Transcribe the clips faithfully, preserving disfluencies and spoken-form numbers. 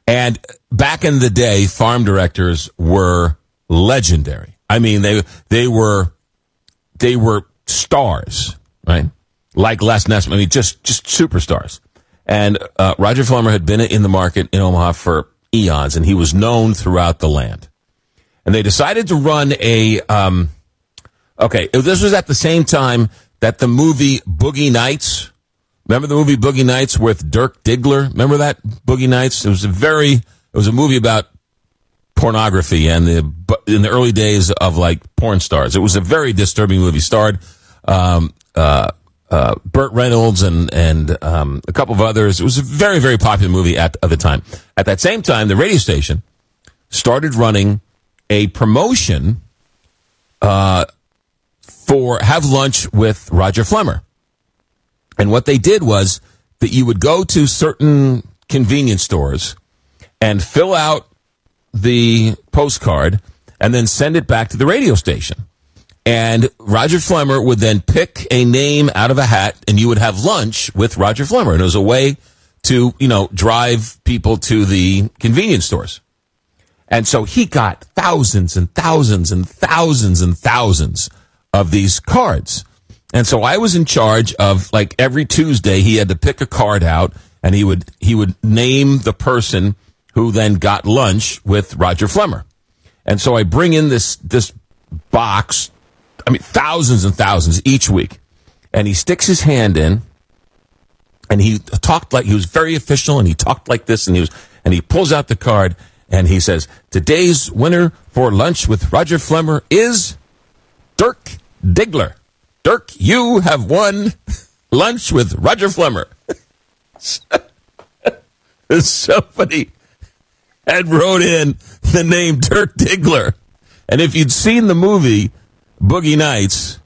And back in the day, farm directors were legendary. I mean, they they were they were stars, right? Like Les Nessman. I mean, just just superstars. And uh, Roger Flemmer had been in the market in Omaha for eons, and he was known throughout the land. And they decided to run a, um, okay, this was at the same time that the movie Boogie Nights, remember the movie Boogie Nights with Dirk Diggler? Remember that, Boogie Nights? It was a very, it was a movie about pornography and the, in the early days of, like, porn stars. It was a very disturbing movie. Starred um, uh, uh, Burt Reynolds and, and um, a couple of others. It was a very, very popular movie at, at the time. At that same time, the radio station started running a promotion uh, for Have Lunch with Roger Flemmer. And what they did was that you would go to certain convenience stores and fill out the postcard and then send it back to the radio station. And Roger Flemmer would then pick a name out of a hat, and you would have lunch with Roger Flemmer. And it was a way to, you know, drive people to the convenience stores. And so he got thousands and thousands and thousands and thousands of these cards. And so I was in charge of, like, every Tuesday he had to pick a card out, and he would he would name the person who then got lunch with Roger Flemmer. And so I bring in this this box, I mean, thousands and thousands each week. And he sticks his hand in, and he talked like, he was very official, and he talked like this, and he was, and he pulls out the card, and he says, today's winner for lunch with Roger Flemmer is Dirk Diggler. Dirk, you have won lunch with Roger Flemmer. Somebody had wrote in the name Dirk Diggler. And if you'd seen the movie Boogie Nights,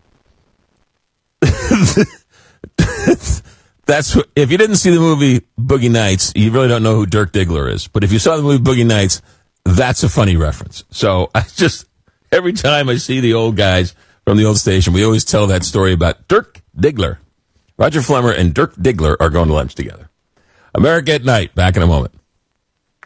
that's what, if you didn't see the movie Boogie Nights, you really don't know who Dirk Diggler is. But if you saw the movie Boogie Nights, that's a funny reference. So I just, every time I see the old guys from the old station, we always tell that story about Dirk Diggler. Roger Flemmer and Dirk Diggler are going to lunch together. America at Night, back in a moment.